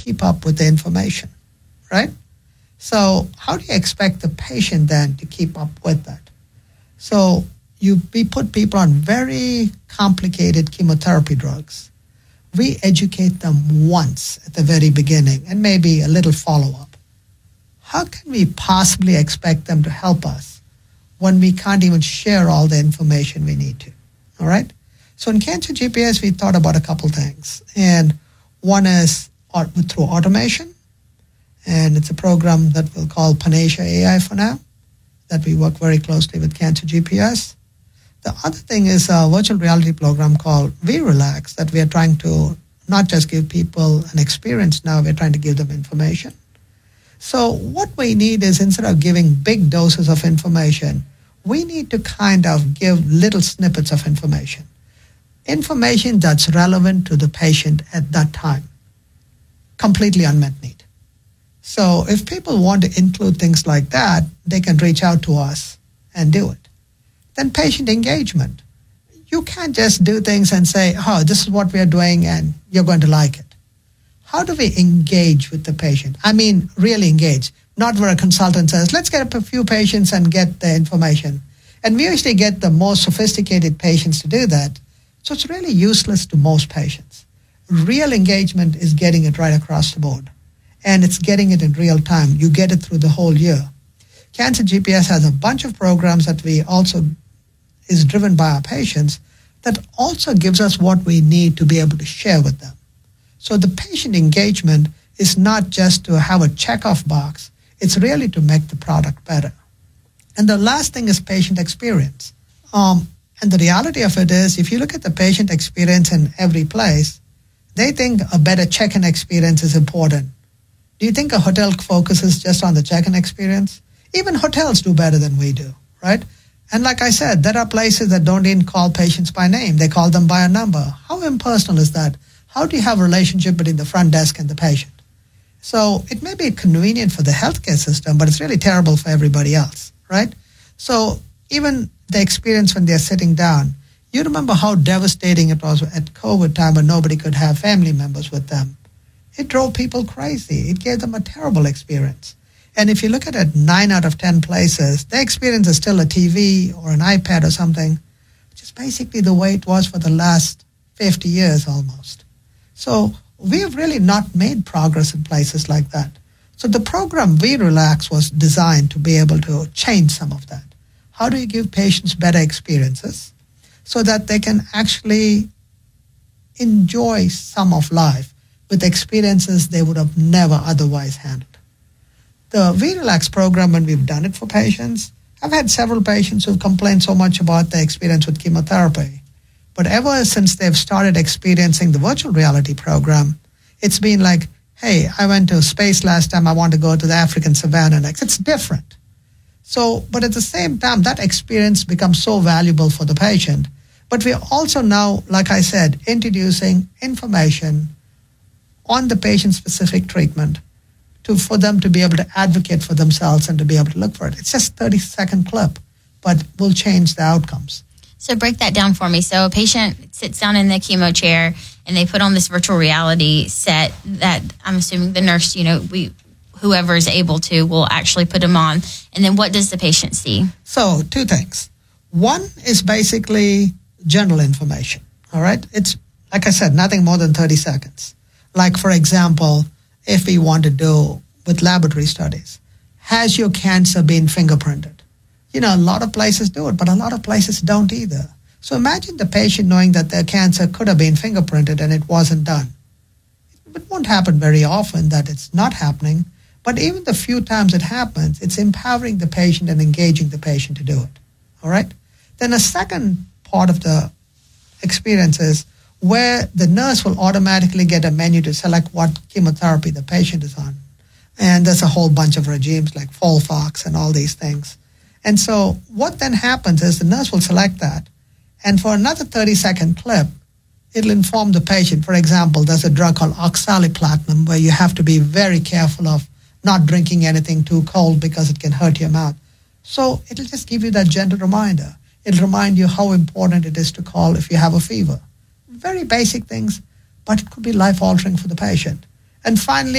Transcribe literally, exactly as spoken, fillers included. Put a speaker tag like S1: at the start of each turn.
S1: keep up with the information, right? So how do you expect the patient then to keep up with that? So you we put people on very complicated chemotherapy drugs. We educate them once at the very beginning and maybe a little follow-up. How can we possibly expect them to help us when we can't even share all the information we need to? All right? So in Cancer G P S, we thought about a couple things. And one is through automation. And it's a program that we'll call Panacea A I for now, that we work very closely with Cancer G P S. The other thing is a virtual reality program called V-Relax that we are trying to not just give people an experience now, we're trying to give them information. So what we need is, instead of giving big doses of information, we need to kind of give little snippets of information. Information that's relevant to the patient at that time. Completely unmet need. So if people want to include things like that, they can reach out to us and do it. Then patient engagement. You can't just do things and say, oh, this is what we are doing and you're going to like it. How do we engage with the patient? I mean, really engage. Not where a consultant says, let's get a few patients and get the information. And we usually get the most sophisticated patients to do that. So it's really useless to most patients. Real engagement is getting it right across the board. And it's getting it in real time. You get it through the whole year. Cancer G P S has a bunch of programs that we also is driven by our patients that also gives us what we need to be able to share with them. So the patient engagement is not just to have a check-off box. It's really to make the product better. And the last thing is patient experience. Um, and the reality of it is, if you look at the patient experience in every place, they think a better check-in experience is important. Do you think a hotel focuses just on the check-in experience? Even hotels do better than we do, right? And like I said, there are places that don't even call patients by name. They call them by a number. How impersonal is that? How do you have a relationship between the front desk and the patient? So it may be convenient for the healthcare system, but it's really terrible for everybody else, right? So even the experience when they're sitting down, you remember how devastating it was at COVID time when nobody could have family members with them. It drove people crazy. It gave them a terrible experience. And if you look at it, nine out of ten places, the experience is still a T V or an iPad or something, which is basically the way it was for the last fifty years almost. So we've really not made progress in places like that. So the program V-Relax was designed to be able to change some of that. How do you give patients better experiences so that they can actually enjoy some of life with experiences they would have never otherwise handled? The V-Relax program, when we've done it for patients, I've had several patients who've complained so much about their experience with chemotherapy. But ever since they've started experiencing the virtual reality program, it's been like, hey, I went to space last time, I want to go to the African savannah next. It's different. So, but at the same time, that experience becomes so valuable for the patient. But we're also now, like I said, introducing information on the patient-specific treatment to for them to be able to advocate for themselves and to be able to look for it. It's just a thirty-second clip, but will change the outcomes.
S2: So break that down for me. So a patient sits down in the chemo chair and they put on this virtual reality set that I'm assuming the nurse, you know, we whoever is able to will actually put them on. And then what does the patient see?
S1: So two things. One is basically general information, all right? It's, like I said, nothing more than thirty seconds. Like, for example, if we want to do with laboratory studies, has your cancer been fingerprinted? You know, a lot of places do it, but a lot of places don't either. So imagine the patient knowing that their cancer could have been fingerprinted and it wasn't done. It won't happen very often that it's not happening, but even the few times it happens, it's empowering the patient and engaging the patient to do it. All right? Then a second part of the experience is where the nurse will automatically get a menu to select what chemotherapy the patient is on. And there's a whole bunch of regimes like FOLFOX and all these things. And so what then happens is the nurse will select that. And for another thirty-second clip, it'll inform the patient. For example, there's a drug called oxaliplatinum where you have to be very careful of not drinking anything too cold because it can hurt your mouth. So it'll just give you that gentle reminder. It'll remind you how important it is to call if you have a fever. Very basic things, but it could be life-altering for the patient. And finally,